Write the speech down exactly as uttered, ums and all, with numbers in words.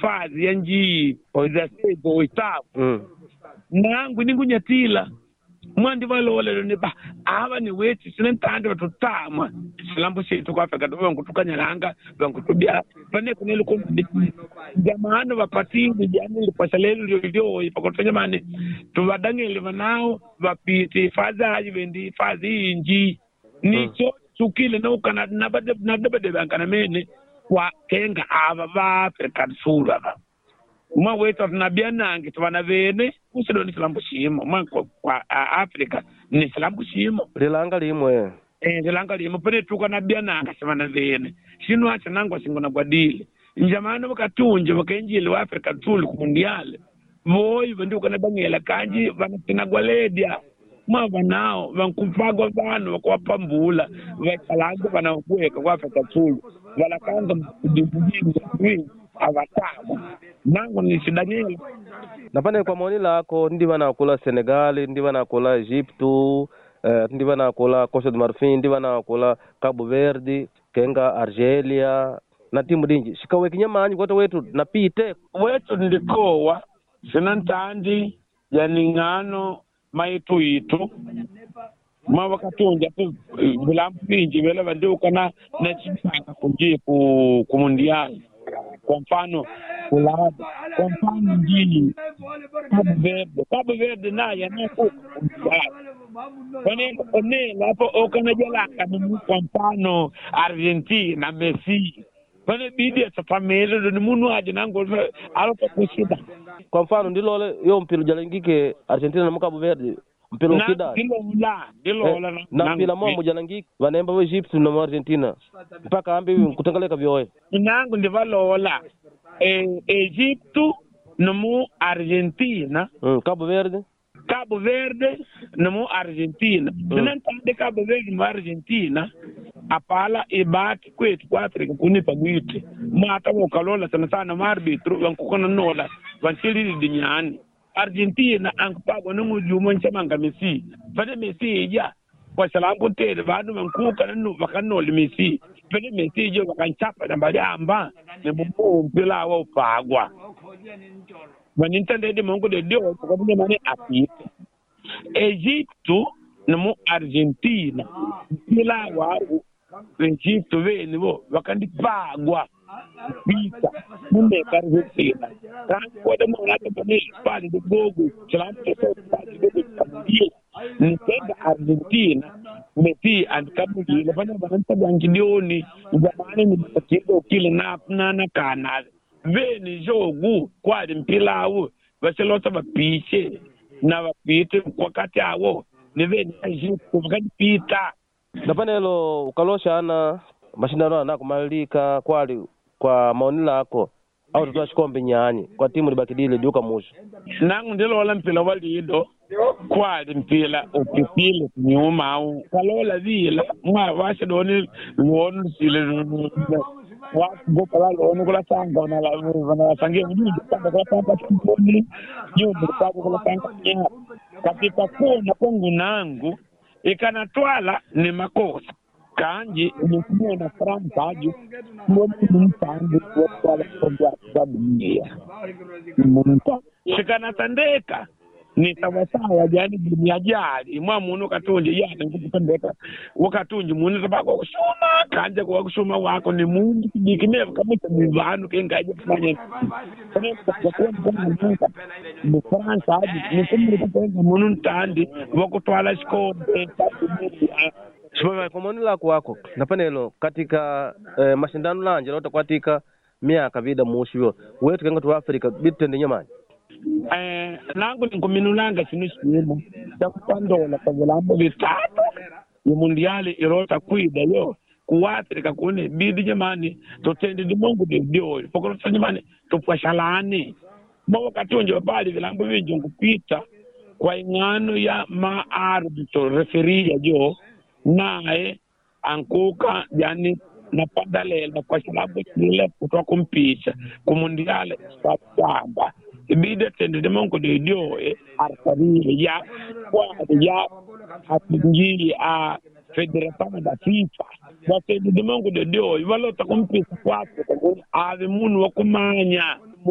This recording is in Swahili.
fazi yanji oizasezo oitabu mm. nangu ningunyatila mwandi valole ne ba ava ni wetu sinentande batutama silambo shetu kwa Afrika dobo ngutukanyalanga bangutubya bane kunelo ko jamano bapatini jani lipasalelo lyo ipakotanya mane tubadangele banao bapiti faza yibendi fazi inji nicho tukile no kana nabade nabade bankana mene kwa kenga ava ba Afrika sura mwa wetu tunabianange tubana bene usido ni silambo shimo mwa kwa Afrika ni silambo shimo lilanga limwe eh lilanga limwe pene tuko nabiananga tubana bene shino acha nangwa singona gwadile njamano bakatunje bakenjile wa Afrika tuli ku mundial boy bandi ukana bangela kanji banatina gwaledia mwa banao bankupagwa bano bakwapambula bakalanga bana kuweka kwa Afrika tuli wala kanga mdibujini avatamo nangu ni Daniel napane kwa maoni lako ndi bana kula Senegal ndi bana kula Egyptu eh, ndi bana kula Costa de Marfim ndi bana kula Cabo Verde kenga Argelia na timu dingi shikawe kinyamanyi kote wetu napite wetu ndikowa sinantandi yaningano maitu itu ma wakatunja tu bilambu binji bela banduka na na chipaka kunji ku ku mundial kwa mfano kulada kwa mfano njini Cabo Verde Cabo Verde naye anaku kwani one hapo okana jalaka ni kwa mfano Argentina Messi kwani bidi atafamele ni munu aje nango alopa kusida kwa mfano ndilole yo mpilo jalangike Argentina na Cabo Verde mpilo kida ndilo la ndilo la eh, na mpila mwa jalangike vanemba wa Egypt na Argentina mpaka ambi kutangaleka vyoe nangu ndivalola eh Egyptu namu Argentina mm, Cabo Verde Cabo Verde namu Argentina mm. Sinantande Cabo Verde na Argentina apala ibaki kwetu kwa Afrika kunipa gwiti mata ukalola sana sana marbitru wankukona nola wanchili dinyani Argentina ankupagwa numujumo nchamanga Messi fane Messi ija kwa salambu tele vanu wankuka nanu wakanoli Messi fane Messi ija wakanchapa na mbaliamba ni mumbu mpila wa upagwa wanintande di mungu de dio kwa mune mane apite Egyptu namu Argentina mpila wa Egyptu veni bo wakandipagwa pita munde Argentina kan ko de mo lati bani pali de gogo chalampo so pali de kambi ni tenda Argentina Messi and kambi le bana bana tabangidioni jamani ni patido kile na na na kana veni jogu kwa mpila wo baselota bapiche na bapite wakati awo ni veni Egyptu wakandipita napanelo ukalosha ana mashindano ana kumalika kwali kwa maoni lako au tutoa shikombe nyani kwa timu libakidile duka musho nangu ndilo wala mpila walido kwali mpila ukipile nyuma au kalola vila mwa washe doni luonu sile watu gopa la luonu kula sanga wana la wana la sangia mjiji kanda kula sanga chumponi nyumbu kula sanga nyama katika kuna kongu nangu ikanatwala ni makosa kanji ni kumona Franka aju mwemu mpandu kwa kwa kwa dunia mmunta shikana tandeka ni sawasawa jani dunia jali mwa munu katunje yana ngukutandeka wakatunje munu tabako kushuma kanje kwa kushuma wako ni mungu kidikine kama tabivanu kengaje kufanya kama kwa kwa ni Franka aju ni kumuri kwa munu ntandi wakutwala shikombe Shibaba kwa maoni lako wako napanelo katika eh, mashindano lanje lota kwatika miaka vida mushio wetu kenga tu Afrika bitende nyamani eh nangu ninguminulanga sinu shimo takupandola kwa vilambo vitatu ya mundiali irota kuida yo ku Afrika kune bidi jamani totende di mungu de dio pokoro jamani tupwashalani mwa katunje bali vilambo vingi ngupita kwa ingano ya maarbitro referee jo nae ankuka yani napandalela kwa sababu kile kutoka kumpisha kumundiale samba ibide tende de monko de dio e artari ya kwa ya hatingi a federation da FIFA wa tende de monko de dio ivalota kumpisa kwa kwa ave munu wa kumanya